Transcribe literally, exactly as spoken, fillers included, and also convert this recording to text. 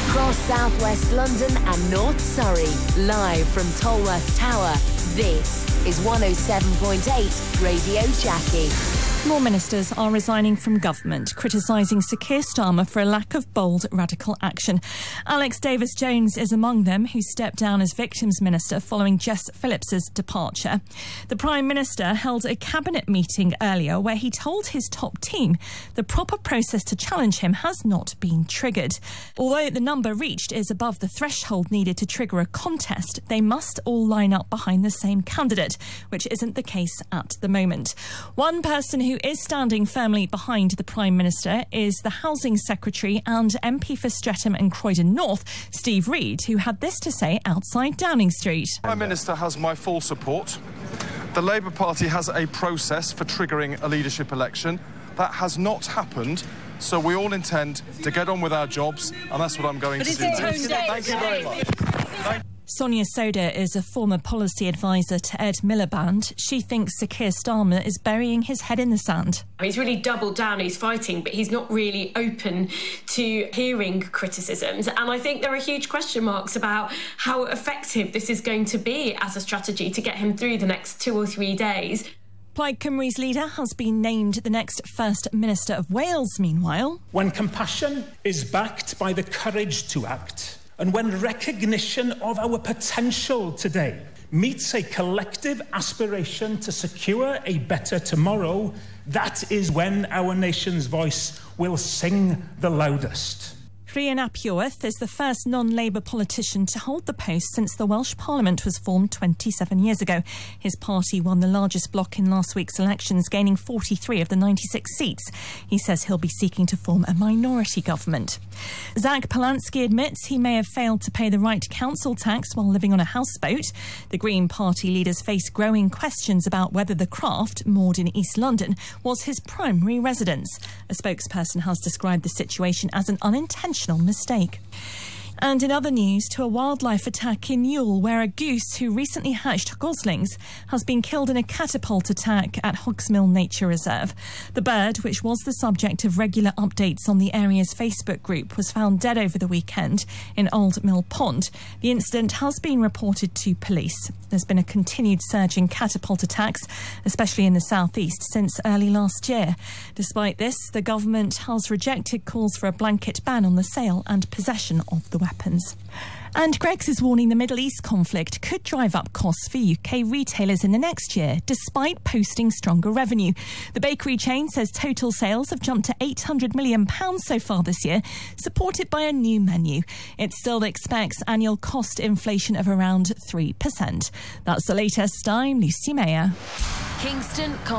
Across southwest London and North Surrey, live from Tolworth Tower, this is one oh seven point eight Radio Jackie. More ministers are resigning from government, criticising Sir Keir Starmer for a lack of bold, radical action. Alex Davis-Jones is among them, who stepped down as Victims Minister following Jess Phillips's departure. The Prime Minister held a cabinet meeting earlier where he told his top team the proper process to challenge him has not been triggered. Although the number reached is above the threshold needed to trigger a contest, they must all line up behind the same candidate, which isn't the case at the moment. One person who who is standing firmly behind the Prime Minister is the Housing Secretary and M P for Streatham and Croydon North, Steve Reid, who had this to say outside Downing Street. The Prime Minister has my full support. The Labour Party has a process for triggering a leadership election. That has not happened, so we all intend to get on with our jobs, and that's what I'm going but to do. Thank you very much. Thank Sonia Soda is a former policy advisor to Ed Miliband. She thinks Sir Keir Starmer is burying his head in the sand. He's really doubled down, he's fighting, but he's not really open to hearing criticisms. And I think there are huge question marks about how effective this is going to be as a strategy to get him through the next two or three days. Plaid Cymru's leader has been named the next First Minister of Wales, meanwhile. When compassion is backed by the courage to act, and when recognition of our potential today meets a collective aspiration to secure a better tomorrow, that is when our nation's voice will sing the loudest. Rhian ap Iorwerth is the first non-Labour politician to hold the post since the Welsh Parliament was formed twenty-seven years ago. His party won the largest block in last week's elections, gaining forty-three of the ninety-six seats. He says he'll be seeking to form a minority government. Zach Polanski admits he may have failed to pay the right council tax while living on a houseboat. The Green Party leaders face growing questions about whether the craft, moored in East London, was his primary residence. A spokesperson has described the situation as an unintentional mistake. And in other news, to a wildlife attack in Ewell, where a goose who recently hatched goslings has been killed in a catapult attack at Hogsmill Nature Reserve. The bird, which was the subject of regular updates on the area's Facebook group, was found dead over the weekend in Old Mill Pond. The incident has been reported to police. There's been a continued surge in catapult attacks, especially in the southeast, since early last year. Despite this, the government has rejected calls for a blanket ban on the sale and possession of the weapons. Weapons. And Greggs is warning the Middle East conflict could drive up costs for U K retailers in the next year, despite posting stronger revenue. The bakery chain says total sales have jumped to eight hundred million pounds so far this year, supported by a new menu. It still expects annual cost inflation of around three percent. That's the latest. I'm Lucy Mayer. Kingston